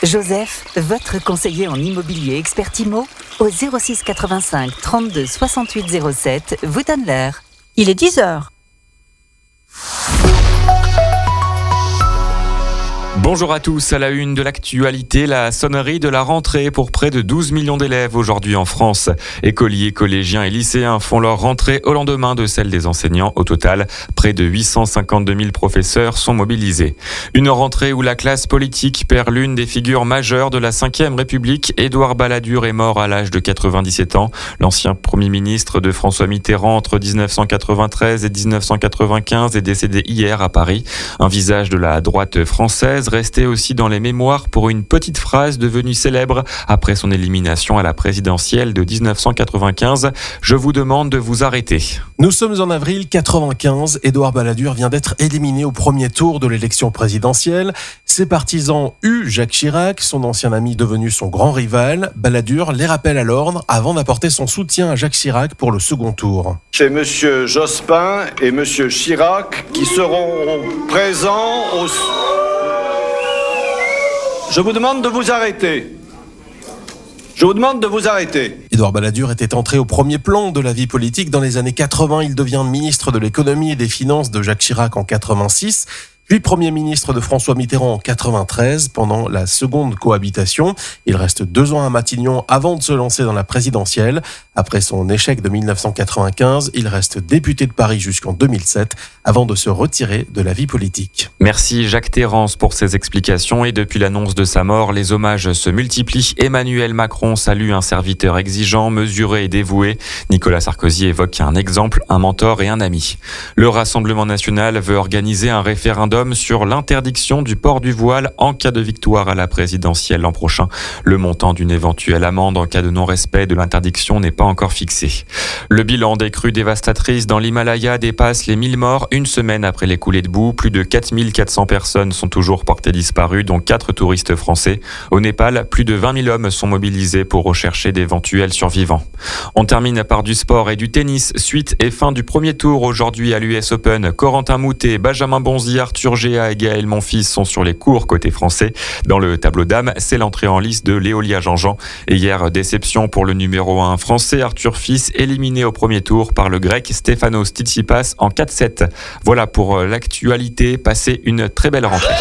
Joseph, votre conseiller en immobilier expert IMO, au 06 85 32 68 07, vous donne l'heure. Il est 10h. Bonjour à tous, à la une de l'actualité, la sonnerie de la rentrée pour près de 12 millions d'élèves aujourd'hui en France. Écoliers, collégiens et lycéens font leur rentrée au lendemain de celle des enseignants. Au total, près de 852 000 professeurs sont mobilisés. Une rentrée où la classe politique perd l'une des figures majeures de la Ve République. Édouard Balladur est mort à l'âge de 97 ans. L'ancien Premier ministre de François Mitterrand entre 1993 et 1995 est décédé hier à Paris. Un visage de la droite française resté aussi dans les mémoires pour une petite phrase devenue célèbre après son élimination à la présidentielle de 1995. Je vous demande de vous arrêter. Nous sommes en avril 95. Édouard Balladur vient d'être éliminé au premier tour de l'élection présidentielle. Ses partisans huent Jacques Chirac, son ancien ami devenu son grand rival. Balladur les rappelle à l'ordre avant d'apporter son soutien à Jacques Chirac pour le second tour. C'est M. Jospin et M. Chirac qui seront présents au... Je vous demande de vous arrêter. Je vous demande de vous arrêter. Édouard Balladur était entré au premier plan de la vie politique dans les années 80. Il devient ministre de l'économie et des finances de Jacques Chirac en 86. Puis Premier ministre de François Mitterrand en 93 pendant la seconde cohabitation. Il reste 2 ans à Matignon avant de se lancer dans la présidentielle. Après son échec de 1995, il reste député de Paris jusqu'en 2007 avant de se retirer de la vie politique. Merci Jacques Terrance pour ces explications. Et depuis l'annonce de sa mort, les hommages se multiplient. Emmanuel Macron salue un serviteur exigeant, mesuré et dévoué. Nicolas Sarkozy évoque un exemple, un mentor et un ami. Le Rassemblement national veut organiser un référendum sur l'interdiction du port du voile en cas de victoire à la présidentielle l'an prochain. Le montant d'une éventuelle amende en cas de non-respect de l'interdiction n'est pas encore fixé. Le bilan des crues dévastatrices dans l'Himalaya dépasse les 1000 morts une semaine après les coulées de boue. Plus de 4400 personnes sont toujours portées disparues, dont 4 touristes français. Au Népal, plus de 20 000 hommes sont mobilisés pour rechercher d'éventuels survivants. On termine par du sport et du tennis. Suite et fin du premier tour aujourd'hui à l'US Open. Corentin Moutet, Benjamin Bonzi, Arthur Géa et Gaël Monfils sont sur les cours côté français. Dans le tableau dames, c'est l'entrée en lice de Léolia Jean-Jean. Et hier, déception pour le numéro 1 français, Arthur Fils, éliminé au premier tour par le grec Stefanos Tsitsipas en 4-7. Voilà pour l'actualité. Passez une très belle rentrée.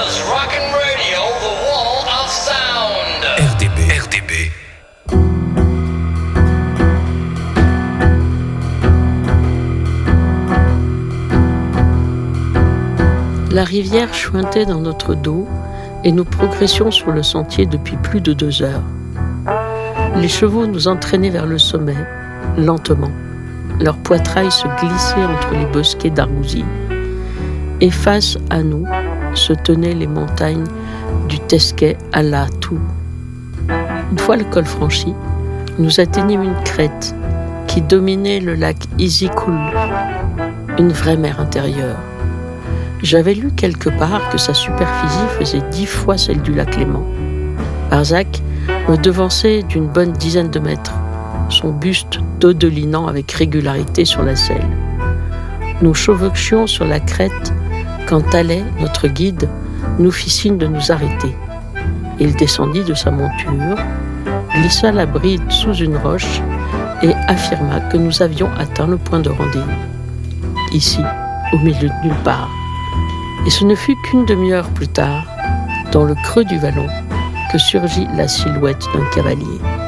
RDB. La rivière chuintait dans notre dos et nous progressions sur le sentier depuis plus de 2 heures. Les chevaux nous entraînaient vers le sommet, lentement. Leurs poitrails se glissaient entre les bosquets d'arbousiers. Et face à nous se tenaient les montagnes du Tesquet à la Toux. Une fois le col franchi, nous atteignîmes une crête qui dominait le lac Isikul, une vraie mer intérieure. J'avais lu quelque part que sa superficie faisait 10 fois celle du lac Léman. Barzac me devançait d'une bonne dizaine de mètres, son buste dodelinant avec régularité sur la selle. Nous chevauchions sur la crête quand Thalet, notre guide, nous fit signe de nous arrêter. Il descendit de sa monture, glissa la bride sous une roche et affirma que nous avions atteint le point de rendez-vous. Ici, au milieu de nulle part. Et ce ne fut qu'une demi-heure plus tard, dans le creux du vallon, que surgit la silhouette d'un cavalier.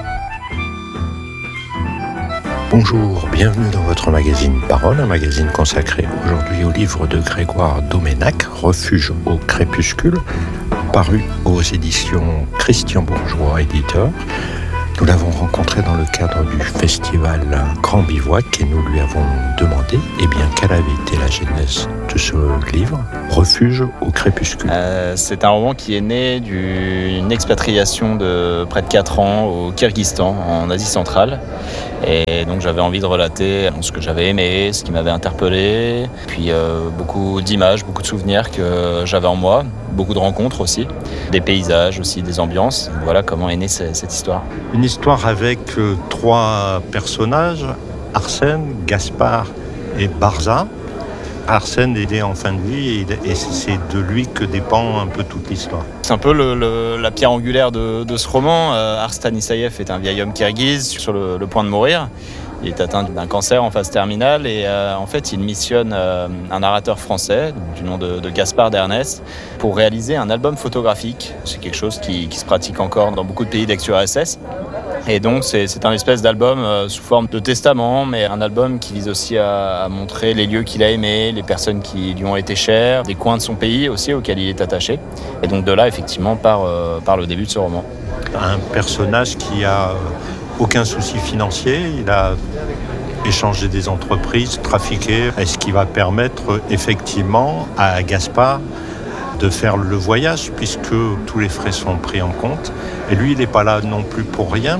Bonjour, bienvenue dans votre magazine Parole, un magazine consacré aujourd'hui au livre de Grégoire Doménac, Refuge au crépuscule, paru aux éditions Christian Bourgeois, éditeur. Nous l'avons rencontré dans le cadre du festival Grand Bivouac et nous lui avons demandé quelle avait été la genèse de ce livre, Refuge au crépuscule. C'est un roman qui est né d'une expatriation de près de 4 ans au Kyrgyzstan, en Asie centrale. Et donc j'avais envie de relater ce que j'avais aimé, ce qui m'avait interpellé, puis beaucoup d'images, beaucoup de souvenirs que j'avais en moi, beaucoup de rencontres aussi, des paysages aussi, des ambiances. Voilà comment est née cette histoire. Une histoire avec 3 personnages, Arsène, Gaspard et Barza. Arsène est en fin de vie et c'est de lui que dépend un peu toute l'histoire. C'est un peu la pierre angulaire de ce roman. Arstan Isaïev est un vieil homme kirghize sur le point de mourir. Il est atteint d'un cancer en phase terminale et en fait il missionne un narrateur français du nom de Gaspard d'Ernest pour réaliser un album photographique. C'est quelque chose qui se pratique encore dans beaucoup de pays d'ex-URSS. Et donc c'est un espèce d'album sous forme de testament, mais un album qui vise aussi à montrer les lieux qu'il a aimés, les personnes qui lui ont été chères, des coins de son pays aussi auxquels il est attaché. Et donc de là effectivement part le début de ce roman. Un personnage qui a aucun souci financier, il a échangé des entreprises, trafiqué, et ce qui va permettre effectivement à Gaspard de faire le voyage puisque tous les frais sont pris en compte. Et lui, il n'est pas là non plus pour rien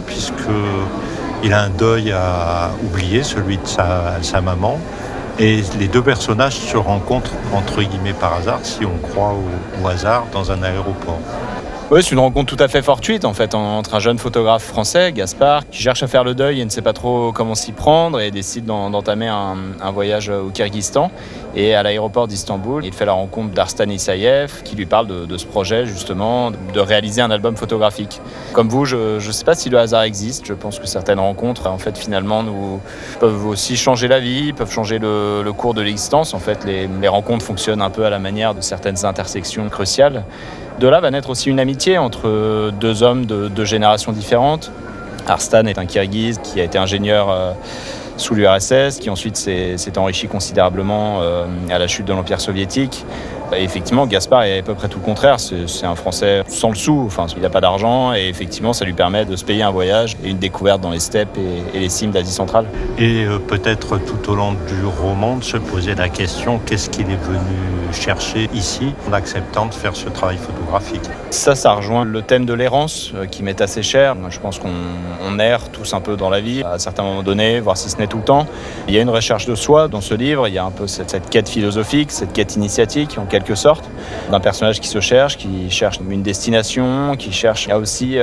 puisqu'il a un deuil à oublier, celui de sa maman. Et les deux personnages se rencontrent entre guillemets par hasard, si on croit au hasard, dans un aéroport. Oui, c'est une rencontre tout à fait fortuite en fait entre un jeune photographe français, Gaspard, qui cherche à faire le deuil et ne sait pas trop comment s'y prendre et décide d'entamer un voyage au Kyrgyzstan. Et à l'aéroport d'Istanbul, il fait la rencontre d'Arstan Isaïev qui lui parle de ce projet justement de réaliser un album photographique. Comme vous, je ne sais pas si le hasard existe. Je pense que certaines rencontres en fait finalement peuvent aussi changer la vie, peuvent changer le cours de l'existence. En fait, les rencontres fonctionnent un peu à la manière de certaines intersections cruciales. De là va naître aussi une amitié entre deux hommes de deux générations différentes. Arstan est un Kirghize qui a été ingénieur sous l'URSS, qui ensuite s'est enrichi considérablement à la chute de l'Empire soviétique. Et effectivement, Gaspard est à peu près tout le contraire. C'est un Français sans le sou. Enfin, il n'a pas d'argent et effectivement, ça lui permet de se payer un voyage et une découverte dans les steppes et les cimes d'Asie centrale. Et peut-être tout au long du roman de se poser la question qu'est-ce qu'il est venu chercher ici en acceptant de faire ce travail photographique. Ça rejoint le thème de l'errance qui m'est assez cher. Je pense qu'on erre tous un peu dans la vie à certains moments donnés, voire si ce n'est tout le temps. Il y a une recherche de soi dans ce livre. Il y a un peu cette quête philosophique, cette quête initiatique en quelque sorte, d'un personnage qui cherche une destination, qui cherche à aussi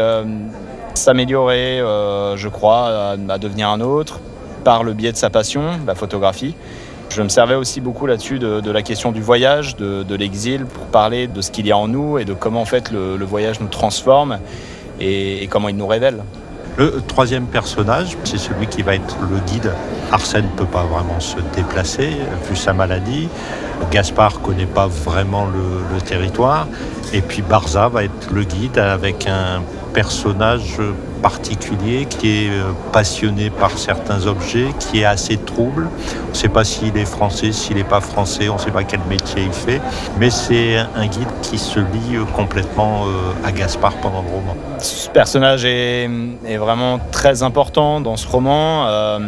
s'améliorer, je crois, à devenir un autre, par le biais de sa passion, la photographie. Je me servais aussi beaucoup là-dessus de la question du voyage, de l'exil, pour parler de ce qu'il y a en nous et de comment en fait le voyage nous transforme et comment il nous révèle. Le troisième personnage, c'est celui qui va être le guide. Arsène ne peut pas vraiment se déplacer, vu sa maladie. Gaspard ne connaît pas vraiment le territoire. Et puis Barza va être le guide avec un personnage particulier qui est passionné par certains objets, qui est assez trouble. On ne sait pas s'il est français, s'il n'est pas français, on ne sait pas quel métier il fait. Mais c'est un guide qui se lie complètement à Gaspard pendant le roman. Ce personnage est vraiment très important dans ce roman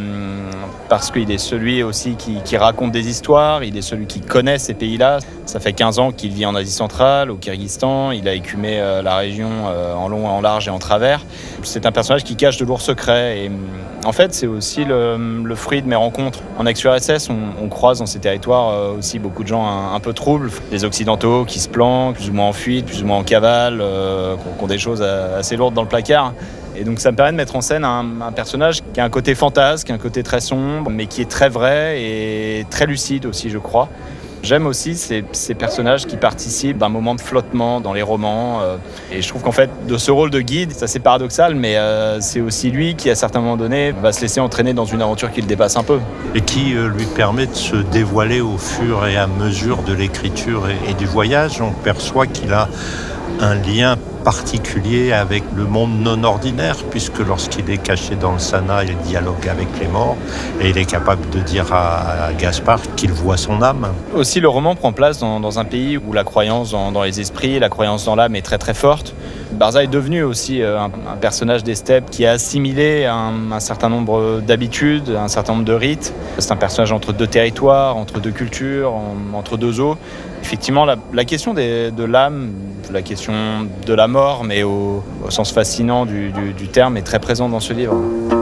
parce qu'il est celui aussi qui raconte des histoires, il est celui qui connaît ces pays-là. Ça fait 15 ans qu'il vit en Asie centrale, au Kyrgyzstan, il a écumé la région en long, en large et en travers. C'est un personnage qui cache de lourds secrets et en fait c'est aussi le fruit de mes rencontres. En ex-URSS, on croise dans ces territoires aussi beaucoup de gens un peu troubles, des occidentaux qui se planquent, plus ou moins en fuite, plus ou moins en cavale, qui ont des choses assez lourdes dans le placard. Et donc ça me permet de mettre en scène un personnage qui a un côté fantasque, un côté très sombre, mais qui est très vrai et très lucide aussi, je crois. J'aime aussi ces personnages qui participent d'un moment de flottement dans les romans. Et je trouve qu'en fait, de ce rôle de guide, c'est assez paradoxal, mais c'est aussi lui qui, à certains moments donnés, va se laisser entraîner dans une aventure qui le dépasse un peu. Et qui lui permet de se dévoiler au fur et à mesure de l'écriture et du voyage. On perçoit qu'il a un lien particulier avec le monde non ordinaire, puisque lorsqu'il est caché dans le Sana, il dialogue avec les morts et il est capable de dire à Gaspard qu'il voit son âme. Aussi, le roman prend place dans un pays où la croyance dans les esprits, la croyance dans l'âme est très très forte. Barza est devenu aussi un personnage des steppes qui a assimilé un certain nombre d'habitudes, un certain nombre de rites. C'est un personnage entre deux territoires, entre deux cultures, entre deux eaux. Effectivement, la question de l'âme, la question de la mort, mais au sens fascinant du terme, est très présente dans ce livre.